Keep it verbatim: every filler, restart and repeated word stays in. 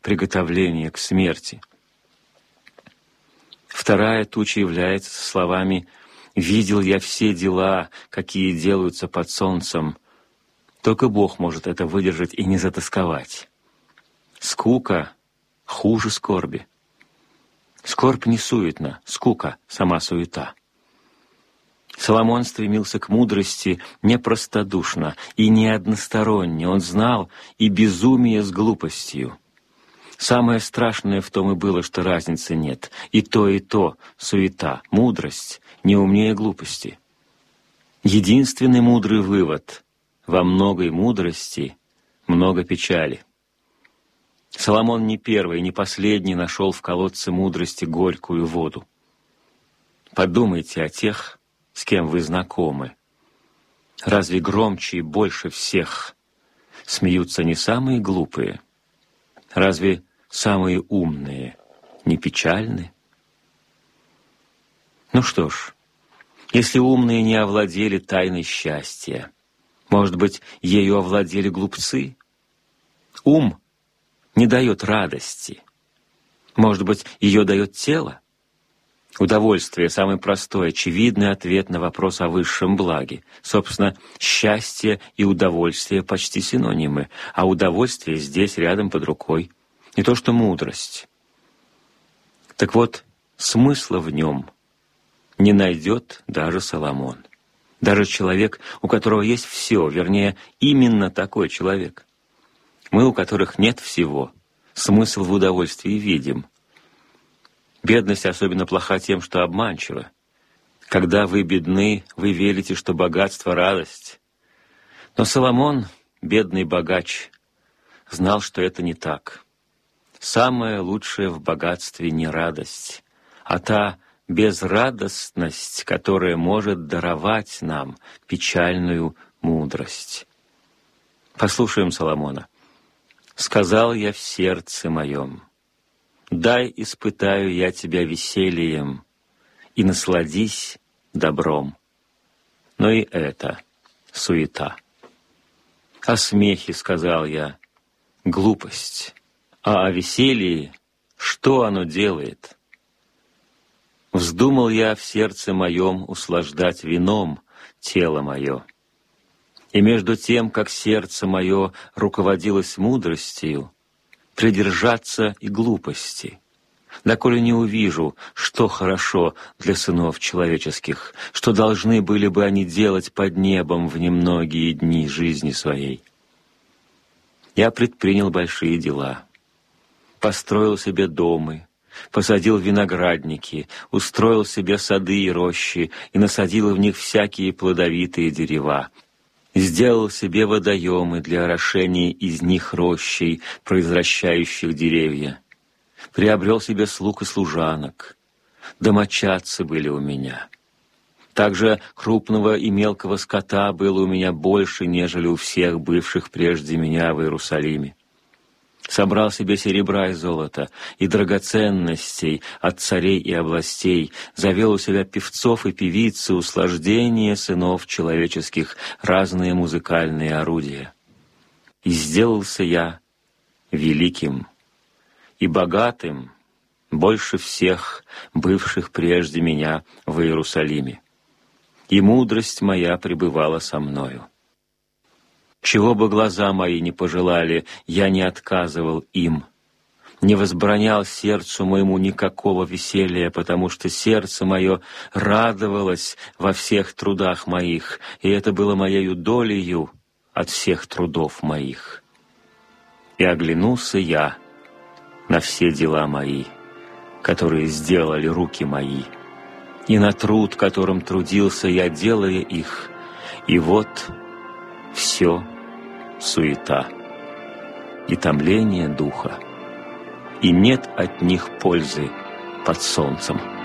приготовление к смерти. Вторая туча является словами «Видел я все дела, какие делаются под солнцем». Только Бог может это выдержать и не затосковать. Скука хуже скорби. Скорбь не суетна, скука — сама суета. Соломон стремился к мудрости не простодушно и не односторонне. Он знал и безумие с глупостью. Самое страшное в том и было, что разницы нет. И то, и то — суета, мудрость не умнее глупости. Единственный мудрый вывод — во многой мудрости много печали. Соломон не первый, не последний нашел в колодце мудрости горькую воду. Подумайте о тех, с кем вы знакомы. Разве громче и больше всех смеются не самые глупые? Разве самые умные не печальны? Ну что ж, если умные не овладели тайной счастья, может быть, ею овладели глупцы? Ум не дает радости. Может быть, ее дает тело? Удовольствие — самый простой, очевидный ответ на вопрос о высшем благе. Собственно, счастье и удовольствие почти синонимы, а удовольствие здесь, рядом, под рукой. Не то что мудрость. Так вот, смысла в нем не найдет даже Соломон. Даже человек, у которого есть все, вернее, именно такой человек. Мы, у которых нет всего, смысл в удовольствии видим. Бедность особенно плоха тем, что обманчива. Когда вы бедны, вы верите, что богатство — радость. Но Соломон, бедный богач, знал, что это не так. Самое лучшее в богатстве не радость, а та безрадостность, которая может даровать нам печальную мудрость. Послушаем Соломона. «Сказал я в сердце моем, дай испытаю я тебя весельем, и насладись добром». Но и это суета. О смехе сказал я, глупость, а о веселье, что оно делает? Вздумал я в сердце моем услаждать вином тело мое. И между тем, как сердце мое руководилось мудростью, придержаться и глупости, доколе не увижу, что хорошо для сынов человеческих, что должны были бы они делать под небом в немногие дни жизни своей. Я предпринял большие дела, построил себе домы, посадил виноградники, устроил себе сады и рощи и насадил в них всякие плодовитые дерева, сделал себе водоемы для орошения из них рощей, произвращающих деревья, приобрел себе слуг и служанок, домочадцы были у меня. Также крупного и мелкого скота было у меня больше, нежели у всех бывших прежде меня в Иерусалиме. Собрал себе серебра и золота, и драгоценностей от царей и областей, завел у себя певцов и певиц, услаждение сынов человеческих, разные музыкальные орудия. И сделался я великим и богатым больше всех бывших прежде меня в Иерусалиме. И мудрость моя пребывала со мною. Чего бы глаза мои не пожелали, я не отказывал им, не возбранял сердцу моему никакого веселья, потому что сердце мое радовалось во всех трудах моих, и это было моею долею от всех трудов моих. И оглянулся я на все дела мои, которые сделали руки мои, и на труд, которым трудился я, делая их, и вот все суета и томление духа, и нет от них пользы под солнцем.